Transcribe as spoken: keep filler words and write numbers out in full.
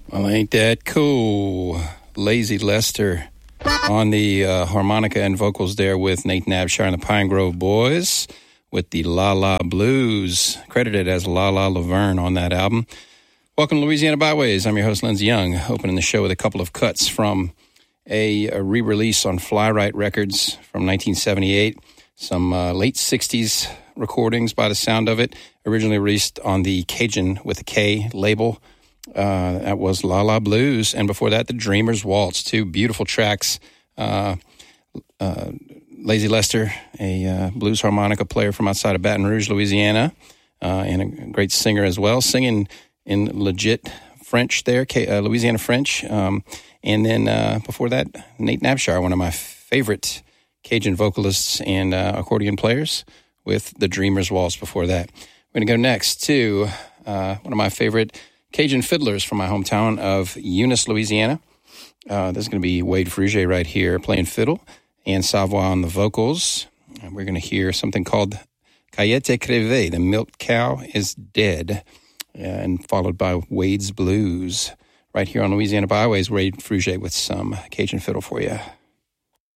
Well, ain't that cool? Lazy Lester on the uh, harmonica and vocals there with Nate Nabshire and the Pine Grove Boys with the La La Blues, credited as La La Laverne on that album. Welcome to Louisiana Byways. I'm your host, Lindsey Young, opening the show with a couple of cuts from a, a re-release on Fly-Rite Records from nineteen seventy-eight. Some uh, late sixties recordings by the sound of it, originally released on the Cajun with a K label. Uh, that was La La Blues, and before that, The Dreamer's Waltz, two beautiful tracks. Uh, uh, Lazy Lester, a uh, blues harmonica player from outside of Baton Rouge, Louisiana, uh, and a great singer as well, singing in legit French there, uh, Louisiana French. Um, and then uh, before that, Nate Nabshire, one of my favorite Cajun vocalists and uh, accordion players, with The Dreamer's Waltz before that. We're going to go next to uh, one of my favorite Cajun fiddlers from my hometown of Eunice, Louisiana. Uh, this is going to be Wade Frugier right here playing fiddle and Savoy on the vocals. And we're going to hear something called Cayette Creve, The Milk Cow is Dead, and followed by Wade's Blues. Right here on Louisiana Byways, Wade Frugier with some Cajun fiddle for you.